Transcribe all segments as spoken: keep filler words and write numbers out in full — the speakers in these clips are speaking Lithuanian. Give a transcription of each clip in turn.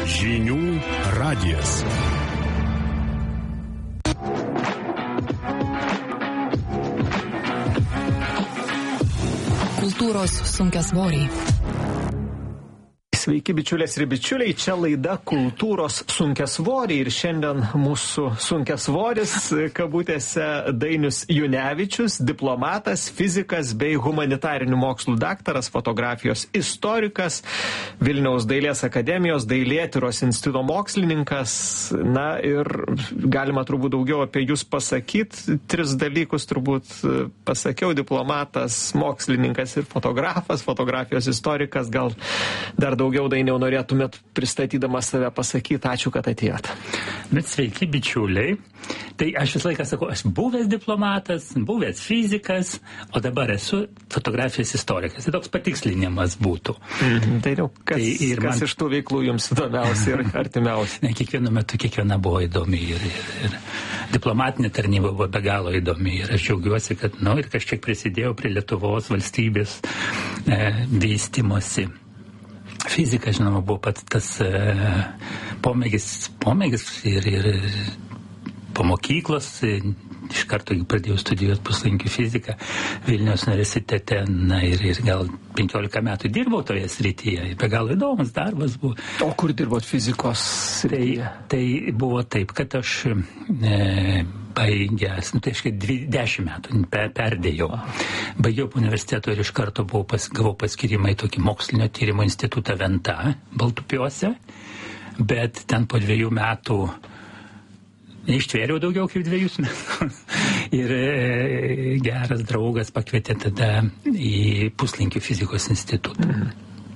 Žinių radijas. Kultūros sunkiasvoriai. Sveiki, bičiulės ir bičiuliai, čia laida Kultūros sunkiasvoriai ir šiandien mūsų sunkiasvoris, kabutėse, Dainius Junevičius, diplomatas, fizikas bei humanitarinių mokslų daktaras, fotografijos istorikas, Vilniaus dailės akademijos dailėtyros instituto mokslininkas. Na ir galima turbūt daugiau apie jūs pasakyti. Tris dalykus turbūt pasakiau: diplomatas, mokslininkas ir fotografas, fotografijos istorikas. Gal dar daugiau Daugiau, Dainiau, norėtumėt pristatydamas save pasakyti. Ačiū, kad atėjot. Bet sveiki, bičiuliai. Tai aš visą laiką sakau, aš buvęs diplomatas, buvęs fizikas, o dabar esu fotografijos istorikas. Tai toks patikslinimas būtų. Mm, tai jau, kas, tai ir kas man... iš tų veiklų jums įdomiausia ir artimiausia? Ne, kiekvienu metu kiekviena buvo įdomi ir, ir, ir diplomatinė tarnyba buvo be galo įdomi. Ir aš džiaugiuosi, kad, nu, ir kažkiek prisidėjau prie Lietuvos valstybės e, vystymosi. Fizika, žinoma, buvo pats tas e, pomėgis, pomėgis ir, ir po mokyklos e, iš karto pradėjau studijuoti puslankių fiziką Vilniaus universitete, na ir, ir gal penkiolika metų dirbau toje srityje. Be galo įdomus darbas buvo. O kur dirbot fizikos srityje? Tai, tai buvo taip, kad aš e, baigęs, nu tai aiškiai, dešimt metų per, perdėjau. Baigiau universiteto ir iš karto buvau pas, gavau paskirimą į tokį mokslinio tyrimo institutą Venta, Baltupiuose, bet ten po dviejų metų neištvėriau daugiau kaip dviejus metus. Ir e, geras draugas pakvietė tada į Puslankių fizikos institutą. Mm.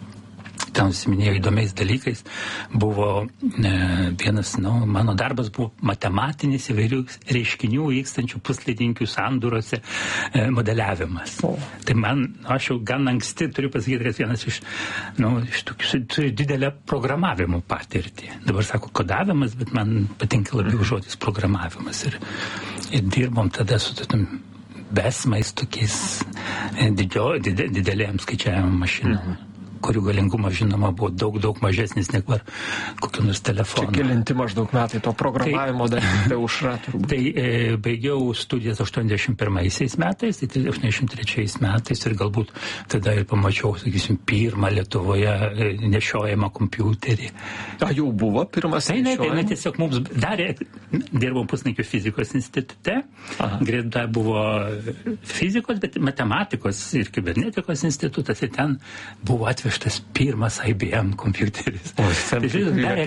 Ten užsiminėjo įdomiais dalykais. Buvo e, vienas, nu, mano darbas buvo matematinis įvairių reiškinių vykstančių puslaidininkių sandūrose e, modeliavimas. O. Tai man, aš jau gan anksti turiu pasakyti, kad vienas iš, nu, iš tokių, turiu didelę programavimo patirtį. Dabar sako kodavimas, bet man patinka labiau žodis programavimas. Ir, ir dirbom tada su tokiam besmais tokiais e, didžio, did, didelėm skaičiavimo mašinom. Mhm. Kurių galingumas, žinoma, buvo daug, daug mažesnis negu ar kokiu nors telefonu. Čia kelinti maždaug metai to programavimo tai, dar tai užra turbūt. Tai e, baigiau studijas aštuoniasdešimt pirmaisiais metais, tai aštuoniasdešimt trečiais metais ir galbūt tada ir pamačiau, sakysim, pirmą Lietuvoje e, nešiojamą kompiuterį. A, jau buvo pirmas tai, nešiojama? Tai, tai tiesiog mums darė, dirbom Puslankių fizikos institute, greta buvo fizikos, bet matematikos ir kibernetikos institutas, ir ten buvo atvežtas šitas pirmas I B M kompiuteris. O, tai žiūrėjau,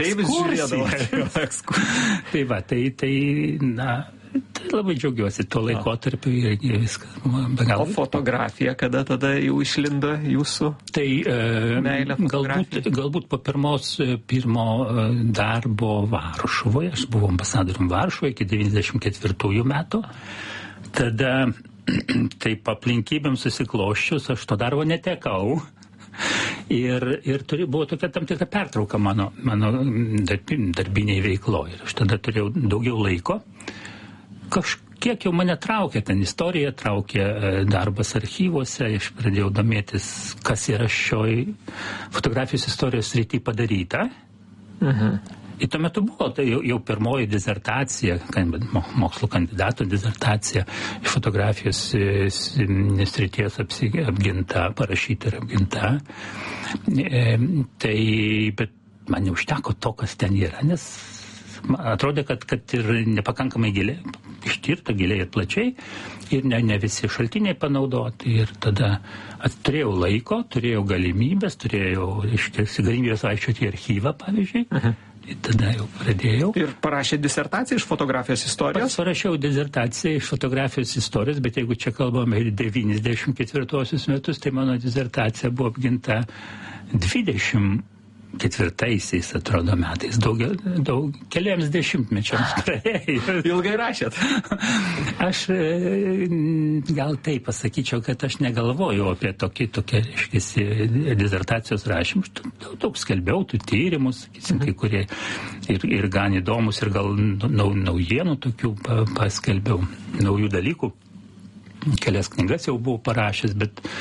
tai va, tai, tai, na, tai labai džiaugiuosi tuo laikotarpiu ir viskas. O fotografija, kada tada jau išlindo jūsų tai, meilė fotografija? Galbūt, galbūt po pirmos, pirmo darbo Varšuvoje, aš buvau ambasadorium Varšuvoje iki devyniasdešimt ketvirtųjų metų, tada taip aplinkybėm susikloščius, aš to darbo netekau. Ir, ir turi, buvo tokia tam tikra pertrauka mano, mano darbi, darbiniai veikloje. Ir aš tada turėjau daugiau laiko. Kažkiek jau mane traukė ten istorija, traukė darbas archyvuose. Aš pradėjau domėtis, kas yra šioj fotografijos istorijos srity padaryta. Mhm. Ir tuo metu buvo tai jau, jau pirmoji disertacija, mokslo kandidato disertacija iš fotografijos srities apginta, parašyta ir apginta. E, tai, bet man neužteko to, kas ten yra, nes man atrodė, kad, kad ir nepakankamai giliai, ištirta giliai ir plačiai, ir ne, ne visi šaltiniai panaudoti. Ir tada turėjau laiko, turėjau galimybės, turėjau, reiškia, galimybės vaikščioti į archyvą, pavyzdžiui. Mhm. Tada jau pradėjau. Ir parašė disertaciją iš fotografijos istorijos? Pats parašiau disertaciją iš fotografijos istorijos, bet jeigu čia kalbame devyniasdešimt ketvirtuosius metus, tai mano disertacija buvo apginta dvidešimt ketvirtaisiais, atrodo, metais. Daug, daug, keliams dešimtmečiams praėjo. Ilgai rašėt? Aš gal taip pasakyčiau, kad aš negalvojau apie tokį, tokią, reiškiasi, disertacijos rašymą. Daug, daug skelbiau tų tyrimus, sakysim, kai kurie ir, ir gan įdomus, ir gal nau, naujienų tokių paskelbiau, naujų dalykų. Kelias knygas jau buvau parašęs, bet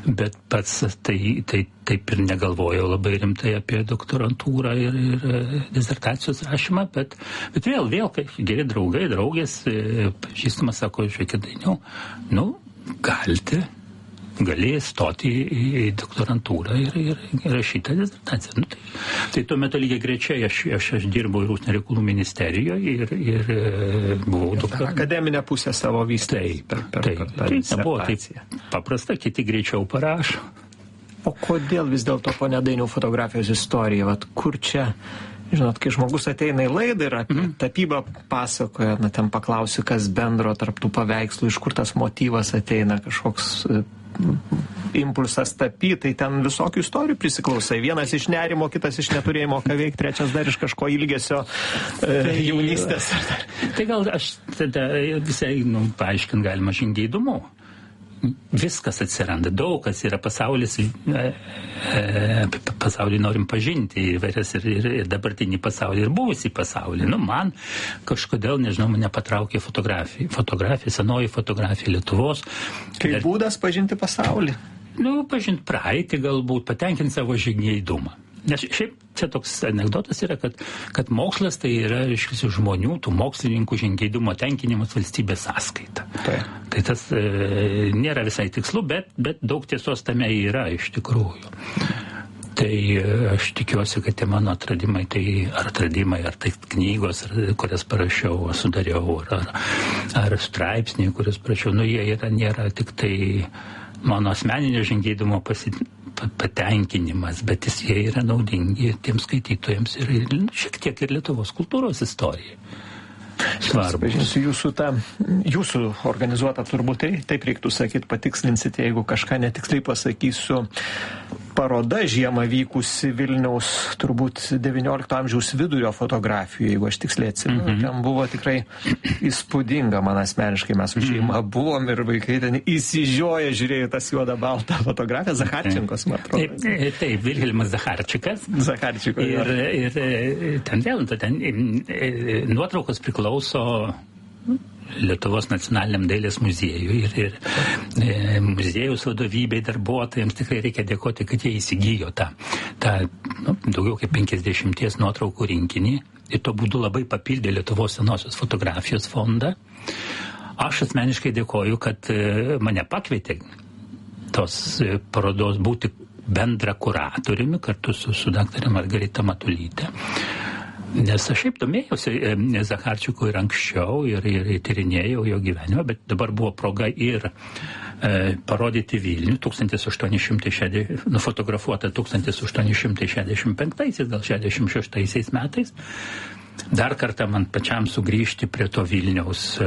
bet pats tai, tai taip ir negalvojau labai rimtai apie doktorantūrą ir, ir disertacijos rašymą, bet, bet vėl, vėl, kai geri draugai, draugės, pažįstamas sako, žiūrėkit, Dainiau, nu, galite, galėjai stoti į, į doktorantūrą ir, ir, ir rašyti disertaciją. Nu, tai, tai tuo metu lygiai grečiai aš, aš, aš dirbau ir Užsienio reikalų ministerijoje ir, ir buvau doktorantas. Akademinę pusę savo vystei per, per, taip, per tą tai nebuvo taip paprasta, kiti greičiau parašo. O kodėl vis dėlto, ponia Dainiau, fotografijos istorija? Vat kur čia, žinot, kai žmogus ateina į laidą ir apie mm. tapybą pasakoja, na, ten paklausiu, kas bendro tarp tų paveikslų, iš kur tas motyvas ateina, kažkoks impulsas tapyti, tai ten visokių istorijų prisiklausai. Vienas iš nerimo, kitas iš neturėjimo ką veikti, trečias dar iš kažko ilgesio e, jaunystės. Tai gal aš tada visai, nu, paaiškint galima žingeidumu. Viskas atsiranda, daug kas yra pasaulis, e, e, pasaulį norim pažinti, įvairias ir, ir, ir dabartinį pasaulį, ir buvusį pasaulį. Nu, man kažkodėl, nežinau, mane patraukė fotografija, fotografija, senoji fotografija Lietuvos. Kaip dar, būdas pažinti pasaulį? Nu, pažinti praeitį galbūt, patenkinti savo žingeidumą. Nes šiaip čia toks anekdotas yra, kad, kad mokslas tai yra iš visų žmonių, tų mokslininkų žingeidumo tenkinimas valstybės sąskaita. Tai, tai tas e, nėra visai tikslu, bet, bet daug tiesos tame yra iš tikrųjų. Tai aš tikiuosi, kad tie mano atradimai, tai ar atradimai, ar tai knygos, ar, kurias parašiau, sudariau, ar, ar straipsniai, kurias parašiau, nu jie yra, nėra tik tai mano asmeninio žingeidumo pasitikėjimas, patenkinimas, bet jis jie yra naudingi tiems skaitytojams ir, ir šiek tiek ir Lietuvos kultūros istorijai. Svarbus. Jūsų, ta, jūsų organizuota turbūt, tai, taip reiktų sakyti, patikslinsite, jeigu kažką netiksliai pasakysiu, paroda žiemą vykusi Vilniaus turbūt devyniolikto amžiaus vidurio fotografijų, jeigu aš tiksliai atsimenu, mm-hmm. ten buvo tikrai įspūdinga, man asmeniškai mes su šeima mm-hmm. buvom ir vaikai ten įsižioję žiūrėjo tas juodą baltą fotografiją, Zacharčinkos, man atrodo. Taip, taip, Vilhelmas Zacharčikas. Zacharčiko. Ir, ir, ir ten vėl, ten nuotraukos priklauso Lietuvos nacionaliniam dailės muziejui ir, ir e, muziejaus vadovybei, darbuotojams tikrai reikia dėkoti, kad jie įsigijo tą, tą nu, daugiau kaip penkiasdešimties nuotraukų rinkinį ir tuo būdu labai papildė Lietuvos senosios fotografijos fondą. Aš asmeniškai dėkoju, kad e, mane pakvietė tos e, parodos būti bendra kuratoriumi kartu su, su daktarė Margarita Matulytė. Nes aš šiaip domėjausi Zacharčiku ir anksčiau ir, ir, ir tyrinėjau jo gyvenimą, bet dabar buvo proga ir e, parodyti Vilnių tūkstantis aštuoni šimtai šešiasdešimt, nufotografuota tūkstantis aštuoni šimtai šešiasdešimt penktaisiais, gal šešiasdešimt šeštaisiais metais. Dar kartą man pačiam sugrįžti prie to Vilniaus e,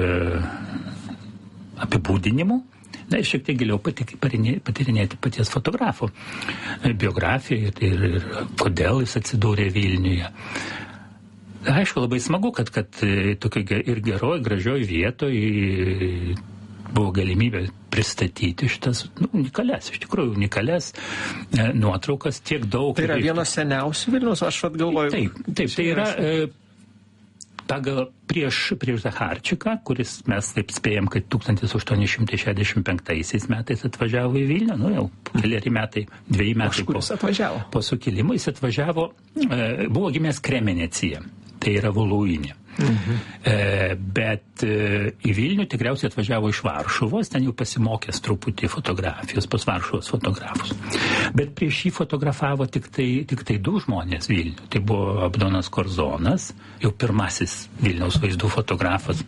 apibūdinimų. Na ir šiek tiek giliau patyrinėti paties fotografo biografiją ir, ir, ir kodėl jis atsidūrė Vilniuje. Aišku, labai smagu, kad, kad tokia ir geroj, gražioj vietoj buvo galimybė pristatyti šitas nu, unikalias, iš tikrųjų unikalias e, nuotraukas, tiek daug. Tai yra vienas seniausių Vilnius, aš vat galvoju. Taip, taip, tai yra e, pagal prieš, prieš Zacharčiką, kuris mes taip spėjom, kad tūkstantis aštuoni šimtai šešiasdešimt penktaisiais metais atvažiavo į Vilnių, nu jau keliari metai, dviejai metai po, po sukilimo, jis atvažiavo, e, buvo gimęs Kremenėcyje. Tai yra Voluinė. Mhm. E, bet e, į Vilnių tikriausiai atvažiavo iš Varšuvos, ten jau pasimokęs truputį fotografijos, pas Varšuvos fotografus. Bet prieš jį fotografavo tik tai, tik tai du žmonės Vilnių. Tai buvo Abdonas Korzonas, jau pirmasis Vilniaus vaizdų fotografas.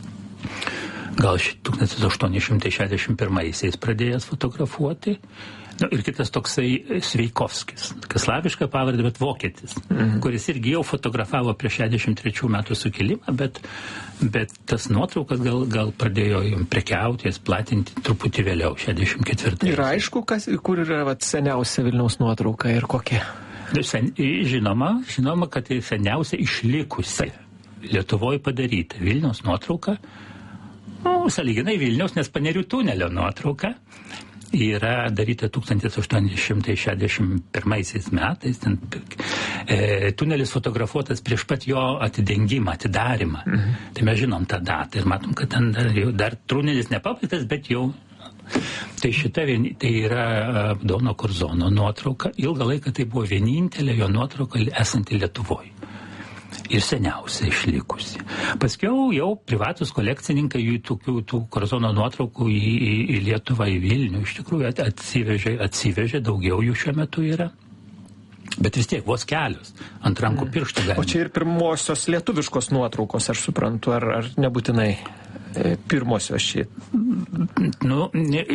Gal tūkstantis aštuoni šimtai šešiasdešimt pirmaisiais pradėjęs fotografuoti. Nu, ir kitas toksai Sveikovskis, slaviška pavardė, bet vokietis, mhm. kuris irgi jau fotografavo prieš šešiasdešimt trečių metų sukilimą, bet, bet tas nuotraukas gal, gal pradėjo jums prekiauti, jas platinti truputį vėliau, šešiasdešimt ketvirtais. Ir aišku, kas, kur yra vat, seniausia Vilniaus nuotrauka ir kokia? Sen, žinoma, žinoma, kad tai seniausia išlikusi Lietuvoje padaryta Vilniaus nuotrauka, nu, sąlyginai Vilniaus, nes Panerių tunelio nuotrauka yra daryta tūkstantis aštuoni šimtai šešiasdešimt pirmaisiais metais. Ten, e, tunelis fotografuotas prieš pat jo atidengimą, atidarimą. Mhm. Tai mes žinom tą datą ir matom, kad ten dar, jau, dar tunelis nepabaigtas, bet jau Tai šita vieni, tai yra Dono Korzono nuotrauka. Ilgą laiką tai buvo vienintelė jo nuotrauka esanti Lietuvoje. Ir seniausia išlikusi. Paskiau jau privatus kolekcininkai jų tokių tų Korzono nuotraukų į, į, į Lietuvą, į Vilnių iš tikrųjų atsivežė, atsivežė, daugiau jų šiuo metu yra. Bet vis tiek vos kelios, ant rankų pirštų galima. O čia ir pirmosios lietuviškos nuotraukos, aš suprantu, ar, ar nebūtinai pirmosios šį? Nu, ne,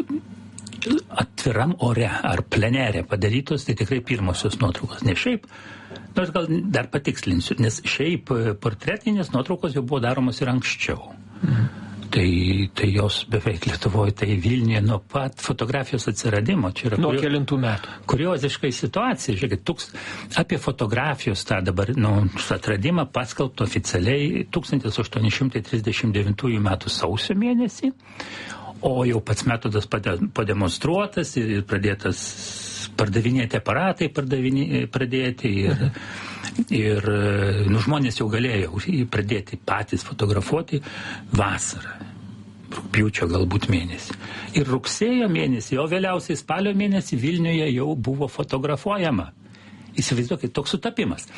atviram ore ar plenerė padarytos, tai tikrai pirmosios nuotraukos. Ne šiaip, nors gal dar patikslinsiu, nes šiaip portretinės nuotraukos jau buvo daromos ir anksčiau. Mhm. Tai, tai jos beveik Lietuvoje, tai Vilniuje nuo pat fotografijos atsiradimo. Čia yra nuo kurio, kelintų metų. Kurioziškai situacija. Žiūrėkit, tuks, apie fotografijos tą dabar nu, atradimą paskelbto oficialiai tūkstantis aštuoni šimtai trisdešimt devintųjų metų sausio mėnesį, o jau pats metodas pademonstruotas ir, ir pradėtas pardavinėti aparatai, pardavinė, pradėti ir, ir nu, žmonės jau galėjo pradėti patys fotografuoti vasarą, rugpjūčio galbūt mėnesį. Ir rugsėjo mėnesį, o vėliausiai spalio mėnesį Vilniuje jau buvo fotografuojama. Įsivaizduokit, toks sutapimas.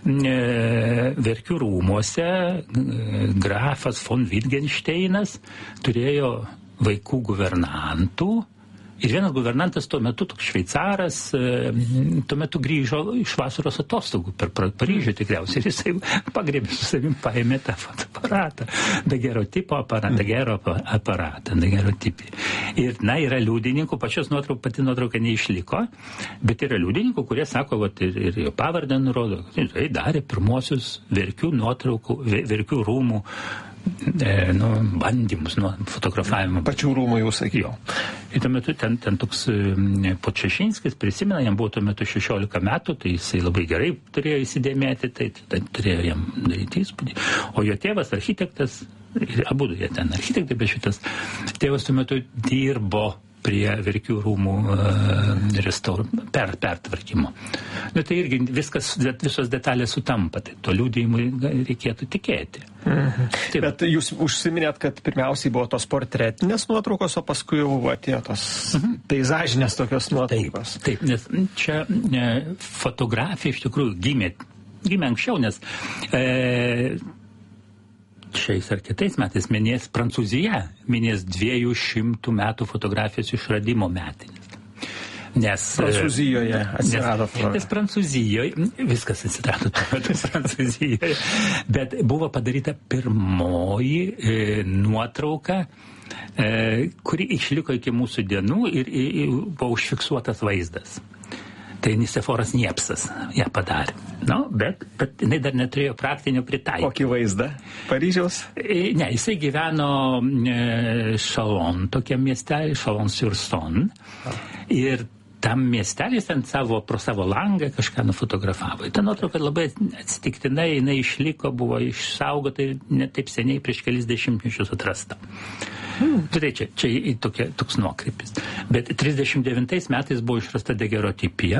Verkių rūmuose grafas von Wittgensteinas turėjo vaikų guvernantų. Ir vienas guvernantas tuo metu, toks šveicaras, tuo metu grįžo iš vasaros atostogų per Paryžių tikriausiai. Ir jisai pagrėbė su savim, paėmė tą fotoaparatą, dagerotipo aparatą, dagero aparatą, dagerotipį. Ir, na, yra liudininkų, pačios nuotrauk, pati nuotrauka neišliko, bet yra liudininkų, kurie sako, vat, ir, ir jo pavardę nurodo, kad tai darė pirmosius Verkių nuotraukų, Verkių rūmų E, nu, bandymus nuo fotografavimo. Pačių rūmų jau sakiau. Ir tuo metu ten, ten toks e, Podčašinskis prisimena, jam buvo tuo metu šešiolika metų, tai jisai labai gerai turėjo įsidėmėti, tai, tai turėjo jam daryti įspūdį. O jo tėvas, architektas, ir abudu jie ten architektai, bet šitas tėvas tuo metu dirbo prie Verkių rūmų uh, restaur, per, pertvarkymo. Nu, tai irgi viskas, visos detalės sutampa, tai to liudijimui reikėtų tikėti. Mhm. Bet jūs užsiminėt, kad pirmiausiai buvo tos portretinės nuotraukos, o paskui jau atėjo tos mhm. peizažinės tokios nuotraukos. Taip, taip, nes čia ne, fotografija iš tikrųjų gimė, gimė anksčiau, nes e, šiais ar kitais metais minės Prancūzija, minės dviejų šimtų metų fotografijos išradimo metinis. Nes Prancūzijoje atsirado. Nes, nes Prancūzijoje, viskas atsirado tuo metu Prancūzijoje, bet buvo padaryta pirmoji e, nuotrauka, e, kuri išliko iki mūsų dienų ir, ir, ir buvo užfiksuotas vaizdas. Tai Niseforas Niepsas ją padarė. Nu, bet, bet jinai dar neturėjo praktinio pritaikymo. Kokį vaizdą? Paryžiaus? Ne, jisai gyveno Chalon, tokiam miestelį, Chalon-sur-Saône. Ir tam miestelis ten savo, pro savo langą kažką nufotografavo. Ta nuotrauka labai atsitiktinai, jinai išliko, buvo išsaugota ir ne taip seniai prieš kelis dešimtmečius atrasta. Hmm. Tai čia, čia tokia, toks nuokrypis. Bet trisdešimt devintais metais buvo išrasta dagerotipija.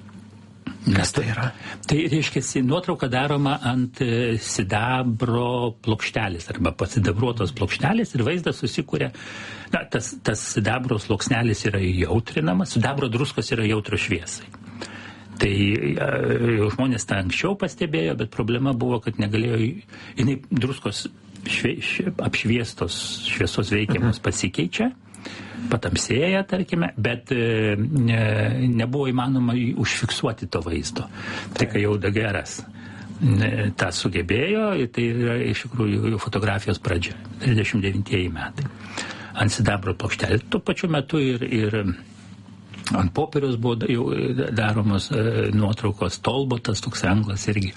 Kas tai yra? Tai reiškia, nuotrauka daroma ant sidabro plokštelės arba pasidabruotos plokštelės ir vaizdas susikūrė. Na, tas, tas sidabro sluoksnelis yra jautrinamas, sidabro druskos yra jautro šviesai. Tai jau žmonės tą anksčiau pastebėjo, bet problema buvo, kad negalėjo, jinai druskos švie, švie, apšviestos šviesos veikiamos pasikeičia, patamsėja, tarkime, bet e, ne, nebuvo įmanoma užfiksuoti to vaizdo. Tai kai jau Dageras e, tą sugebėjo, tai yra iš tikrųjų fotografijos pradžia, trisdešimt devintieji metai. Ant sidabro plokštelės. Tuo pačiu metu ir, ir ant popieriaus buvo jau daromos e, nuotraukos, Tolbotas, toks anglas irgi.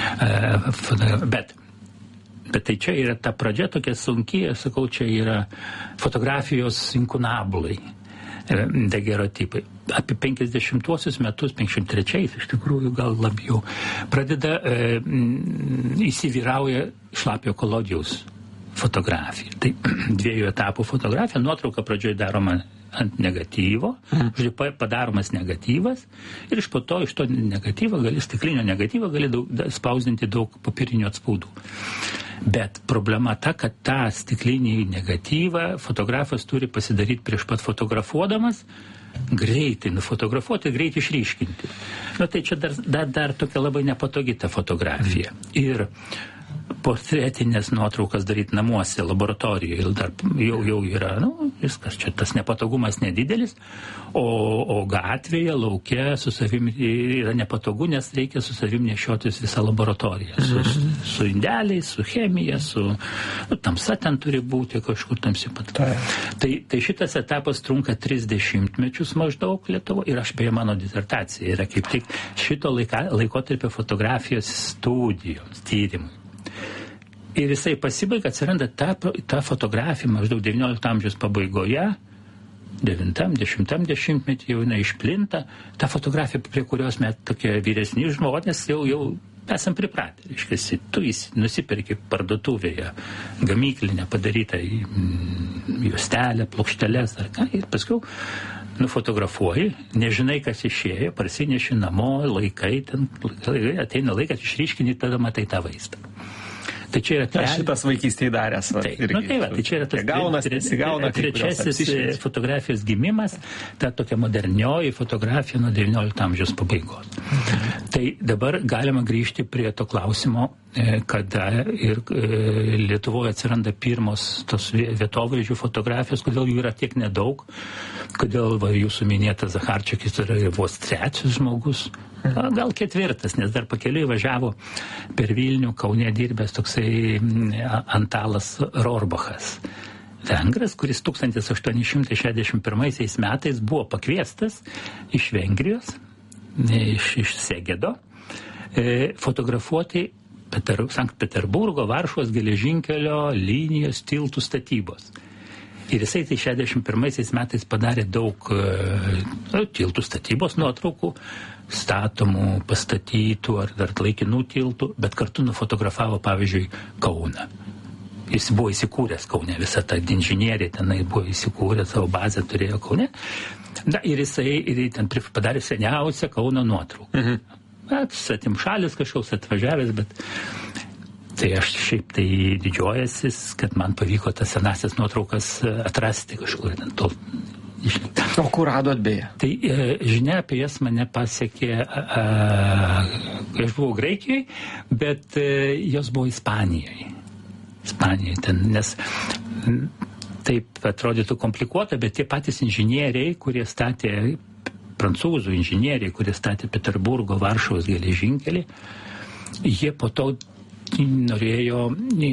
E, bet Bet tai čia yra ta pradžia tokia sunki, aš sakau, čia yra fotografijos inkunabulai, dagerotipai. Apie penkiasdešimtuosius metus, penkiasdešimt trečiais iš tikrųjų gal labiau, pradeda e, įsivyrauja Šlapio Kolodijaus fotografija. Tai dviejų etapų fotografija, nuotrauka pradžioje daroma ant negatyvo, mm. padaromas negatyvas ir iš po to, iš to negatyvo gali, stiklinio negatyvo gali daug, spausdinti daug papirinių atspaudų. Bet problema ta, kad tą stiklinį negatyvą fotografas turi pasidaryti prieš pat fotografuodamas, greitai nufotografuoti, greitai išryškinti. Nu, tai čia dar, dar, dar tokia labai nepatogi ta fotografija. Ir portretinės nuotraukas daryti namuose, laboratorijoje, dar jau, jau yra, nu, viskas, čia tas nepatogumas nedidelis, o, o gatvėje, lauke su savimi yra nepatogu, nes reikia su savimi nešiotis visą laboratoriją. Su, su indeliais, su chemija, su nu, tamsa ten turi būti kažkur tamsi pat. Tai, tai, tai šitas etapas trunka trisdešimt mečius maždaug Lietuvoje ir aš beje mano disertacija yra kaip tik šito laika, laikotarpio fotografijos studijoms, tyrimui. Ir jisai pasibaigia, atsiranda ta, ta fotografija maždaug devyniolikto amžiaus pabaigoje, devintam, dešimtam dešimtmetį jau jinai išplinta, ta fotografija, prie kurios mes tokie vyresni žmonės jau, jau esam pripratę. Reiškia, tu nusiperki parduotuvėje gamyklinę padarytą juostelę, plokšteles ar ką, ir paskui nufotografuoji, nežinai, kas išėjo, parsineši namo, laikai, ten, ateina laikas, išryškini, tada matai tą vaizdą. Tai čia yra tre... šitas vaikystėje daręs. Va, tai, nu, tai, va, tai čia yra tas gaunas, tre, tre, trečiasis fotografijos gimimas, ta tokia modernioji fotografija nuo devyniolikto amžiaus pabaigos. Tai dabar galima grįžti prie to klausimo, kada ir Lietuvoje atsiranda pirmos tos vietovaizdžių fotografijos, kodėl jų yra tiek nedaug, kodėl va, jūsų minėtas Zacharčekis yra vos trečias žmogus, gal ketvirtas, nes dar pakeliui važiavo per Vilnių, Kaune dirbęs toksai Antalas Rorbachas. Vengras, kuris tūkstantis aštuoni šimtai šešiasdešimt pirmaisiais metais buvo pakviestas iš Vengrijos, iš, iš Segedo, fotografuoti Peter, Sankt Peterburgo, Varšuvos geležinkelio linijos tiltų statybos. Ir jisai tai šešiasdešimt pirmaisiais metais padarė daug nu, tiltų statybos nuotraukų, statomų, pastatytų ar dar laikinų tiltų, bet kartu nufotografavo, pavyzdžiui, Kauną. Jis buvo įsikūręs Kaune, visa ta inžinierė tenai buvo įsikūrę, savo bazę turėjo Kaune. Na, ir jisai ir ten padarė seniausią Kauno nuotrauką. Mhm. Bet satim šalis kažkoks atvažiavęs, bet tai aš šiaip tai didžiuojasis, kad man pavyko tas senasias nuotraukas atrasti kažkur ten tol. O kur radot beje? Tai e, žinia apie jas mane pasiekė, a, kai aš buvau Graikijoje, bet e, jos buvo Ispanijoje. Ispanijoje ten, nes m, taip atrodytų komplikuota, bet tie patys inžinieriai, kurie statė, prancūzų inžinieriai, kurie statė Peterburgo, Varšuvos geležinkelį, jie po to norėjo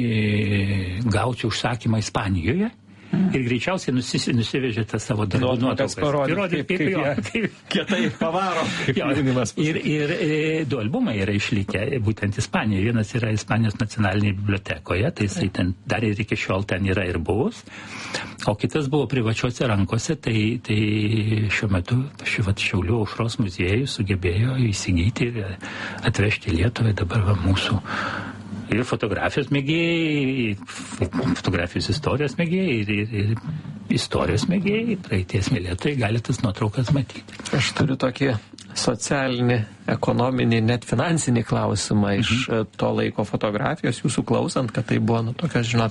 e, gauti užsakymą Ispanijoje. Ir greičiausiai nusis, nusivežė tą savo darbų nuotraukas. Parodė, kaip, kaip, kaip, kaip kietai pavaro. Kaip jo, ir ir e, du albumai yra išlikę, būtent Ispanijoje. Vienas yra Ispanijos nacionalinėje bibliotekoje, tai jisai ten dar ir iki šiol ten yra ir buvus. O kitas buvo privačiuose rankose, tai, tai šiuo metu šiuo Šiaulių aušros muziejus sugebėjo įsigyti ir atvežti į Lietuvą dabar va, mūsų ir fotografijos mėgėjai, fotografijos istorijos mėgėjai ir, ir, ir istorijos mėgėjai, praeities mylėtojai gali tas nuotraukas matyti. Aš turiu tokį socialinį, ekonominį, net finansinį klausimą mhm. iš to laiko fotografijos, jūsų klausant, kad tai buvo, nu, tokios, žinot,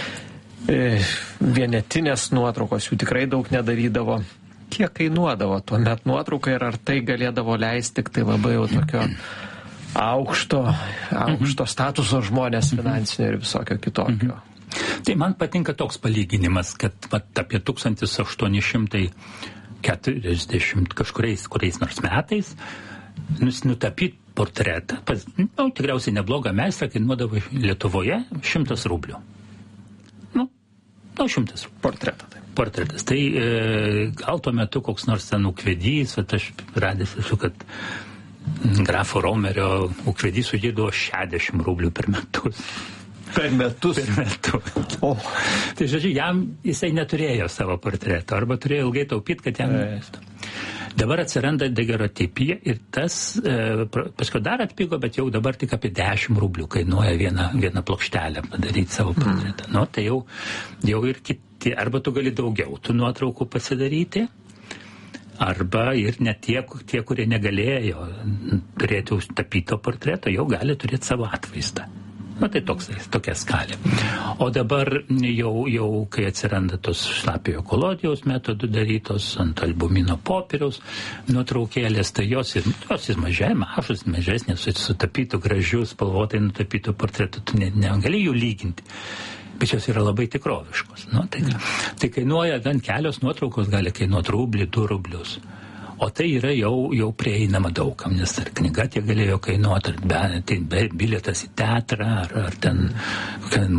vienetinės nuotraukos, jų tikrai daug nedarydavo. Kiek kainuodavo tuomet nuotrauka ir ar tai galėdavo leisti tik tai labai jau tokio aukšto, aukšto statuso žmonės finansinio ir visokio kitokio. Tai man patinka toks palyginimas, kad vat, apie tūkstantis aštuoni šimtai keturiasdešimt kažkuriais kuriais nors metais nutapyti portretą, pas, nu, tikriausiai neblogą meistrą kainuodavo Lietuvoje šimtas rublių. Nu, nu šimtas rublių. Portretą. Tai. Portretas. Tai e, gal tuo metu koks nors ten ūkvedys, vat aš radęs esu, kad grafo Romerio ūkvedys uždėdavo šešiasdešimt rublių per metus. Per metus? Per metus. O. Tai žodžiu, jam jisai neturėjo savo portreto, arba turėjo ilgai taupyti, kad jam... E. Dabar atsiranda dagerotipija ir tas, e, paskui dar atpigo, bet jau dabar tik apie dešimt rublių kainuoja vieną, vieną plokštelę padaryti savo portretą. Mm. Nu, tai jau, jau ir kiti, arba tu gali daugiau tų nuotraukų pasidaryti, arba ir net tie, tie, kurie negalėjo turėti užtapyto portreto, jau gali turėti savo atvaizdą. Na, tai toks, tokia skalė. O dabar jau, jau kai atsiranda tos šlapiojo kolodijaus metodų darytos ant albumino popieriaus nuotraukėlės, tai jos ir, jos ir mažai, mažus, mažesnės, sutapytų gražių, spalvotai nutapytų portretų, tu ne, negali jų lyginti. Bet jos yra labai tikroviškos. Nu, tai, tai kainuoja, gan kelios nuotraukos gali kainuoti rublį, du rublius. O tai yra jau, jau prieinama daugam, nes ar knyga tie galėjo kainuoti, ar be, tai be, bilietas į teatrą, ar, ar ten, ten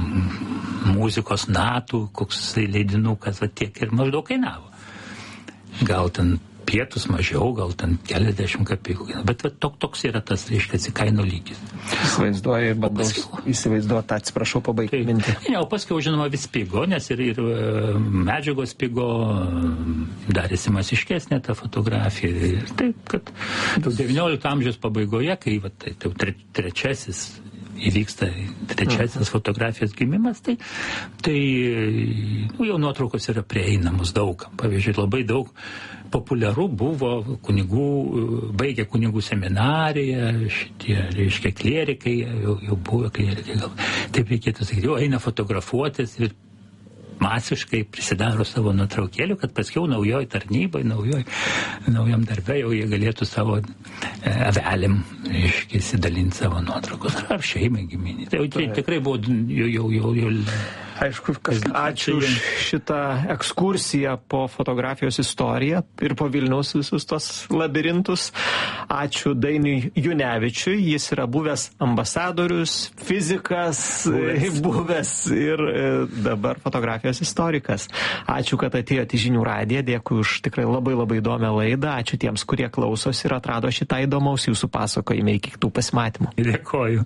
muzikos natų, koks leidinukas, tiek ir maždaug kainavo. Gal ten pietus mažiau, gal ten keliasdešimt kapikų. Bet va, tok, toks yra tas, reiškia, kainų lygis. Įsivaizduoju, bandau įsivaizduoti, atsiprašau, pabaigti mintį. Ne, o paskui, žinoma, vis pigo, nes ir, ir medžiagos pigo, darėsi masiškesnė ta fotografija. Ir taip, kad devyniolikto amžiaus pabaigoje, kai va, tai, tai tre, trečiasis įvyksta trečiasis fotografijos gimimas, tai, tai nu, jau nuotraukos yra prieinamos daugam. Pavyzdžiui, labai daug populiaru buvo kunigų, baigė kunigų seminariją, šitie, reiškia, klierikai, jau, jau buvo klierikai, gal taip reikėtų sakyti, jau eina fotografuotis ir masiškai prisidaro savo nuotraukėlių, kad paskiau naujoj tarnybai, naujoj, naujam darbe jau jie galėtų savo e, avelėm, reiškia, įsidalinti savo nuotraukos, ar, ar šeimai giminį. Tai jau tikrai buvo jau, jau, jau, jau Aišku, kas, ačiū už šitą ekskursiją po fotografijos istoriją ir po Vilniaus visus tos labirintus. Ačiū Dainiui Junevičiui, jis yra buvęs ambasadorius, fizikas, buvęs, buvęs ir dabar fotografijos istorikas. Ačiū, kad atėjote į Žinių radiją, dėkui už tikrai labai labai įdomią laidą, ačiū tiems, kurie klausosi ir atrado šitą įdomaus jūsų pasakojimą, iki kitų pasimatymų. Dėkoju.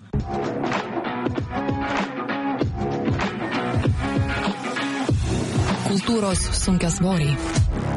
Kultūros sunkiasvoriai.